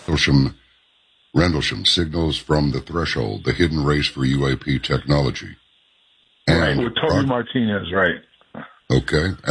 Rendlesham, Signals from the Threshold, The Hidden Race for UAP Technology. And right, with Toby Martinez, right. Okay.